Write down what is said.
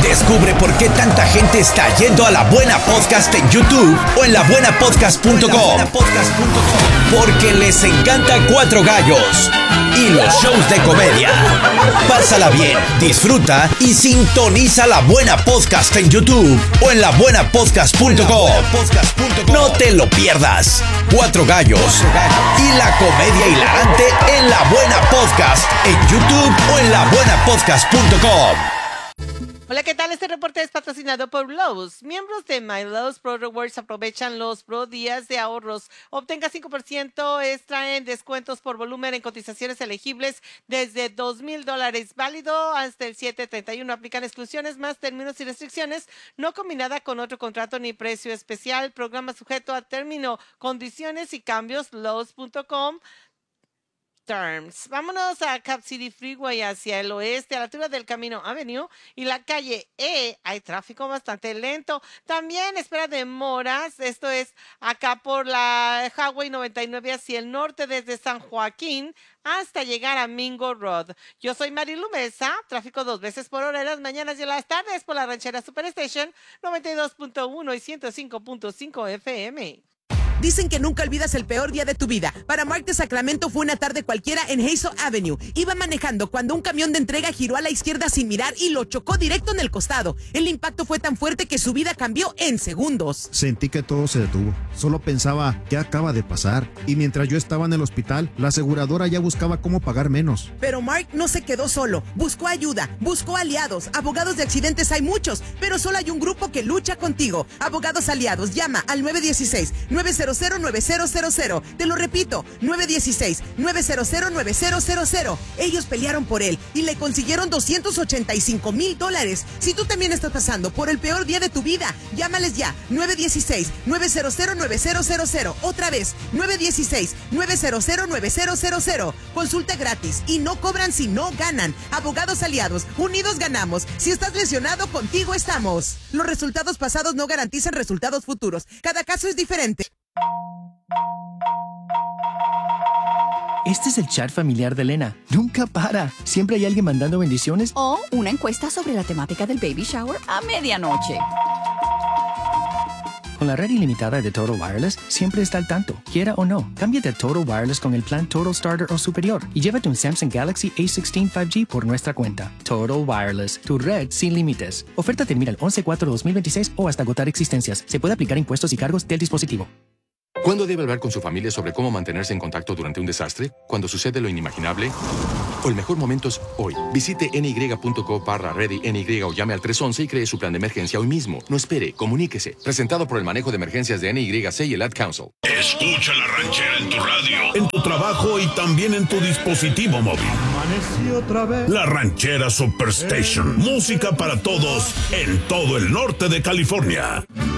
Descubre por qué tanta gente está yendo a La Buena Podcast en YouTube o en labuenapodcast.com. Porque les encanta Cuatro Gallos y los shows de comedia. Pásala bien, disfruta y sintoniza La Buena Podcast en YouTube o en labuenapodcast.com. No te lo pierdas. Cuatro Gallos y la comedia hilarante en La Buena Podcast en YouTube o en labuenapodcast.com. Hola, ¿qué tal? Este reporte es patrocinado por Lowe's. Miembros de My Lowe's Pro Rewards aprovechan los Pro Días de ahorros. Obtenga 5% extra en descuentos por volumen en cotizaciones elegibles desde $2,000. Válido hasta el 7/31. Aplican exclusiones más términos y restricciones. No combinada con otro contrato ni precio especial. Programa sujeto a término, condiciones y cambios. Lowe's.com. Terms. Vámonos a Cap City Freeway hacia el oeste, a la altura del Camino Avenue y la calle E. Hay tráfico bastante lento. También espera demoras. Esto es acá por la Highway 99 hacia el norte desde San Joaquín hasta llegar a Mingo Road. Yo soy Marilu Mesa. Tráfico 2 veces por hora en las mañanas y en las tardes por la Ranchera Superstation 92.1 y 105.5 FM. Dicen que nunca olvidas el peor día de tu vida. Para Mark de Sacramento fue una tarde cualquiera en Hazel Avenue. Iba manejando cuando un camión de entrega giró a la izquierda sin mirar y lo chocó directo en el costado. El impacto fue tan fuerte que su vida cambió en segundos. Sentí que todo se detuvo. Solo pensaba, ¿qué acaba de pasar? Y mientras yo estaba en el hospital, la aseguradora ya buscaba cómo pagar menos. Pero Mark no se quedó solo. Buscó ayuda, buscó aliados. Abogados de accidentes hay muchos, pero solo hay un grupo que lucha contigo. Abogados aliados, llama al 916-900-9000. Te lo repito, 916-900-9000. Ellos pelearon por él y le consiguieron $285,000. Si tú también estás pasando por el peor día de tu vida, llámales ya, 916-900-9000. Otra vez, 916-900-9000. Consulta gratis y no cobran si no ganan. Abogados aliados, unidos ganamos. Si estás lesionado, contigo estamos. Los resultados pasados no garantizan resultados futuros. Cada caso es diferente. Este es el chat familiar de Elena. Nunca para. Siempre hay alguien mandando bendiciones. O una encuesta sobre la temática del baby shower a medianoche. Con la red ilimitada de Total Wireless, siempre está al tanto. Quiera o no, cámbiate a Total Wireless con el plan Total Starter o superior y llévate un Samsung Galaxy A16 5G por nuestra cuenta. Total Wireless, tu red sin límites. Oferta termina el 11/4/2026 o hasta agotar existencias. Se puede aplicar impuestos y cargos del dispositivo. ¿Cuándo debe hablar con su familia sobre cómo mantenerse en contacto durante un desastre? ¿Cuando sucede lo inimaginable? O el mejor momento es hoy. Visite ny.co/readyny o llame al 311 y cree su plan de emergencia hoy mismo. No espere, comuníquese. Presentado por el manejo de emergencias de NYC y el Ad Council. Escucha La Ranchera en tu radio, en tu trabajo y también en tu dispositivo móvil. Amanecí otra vez. La Ranchera Superstation. Música para todos en todo el norte de California.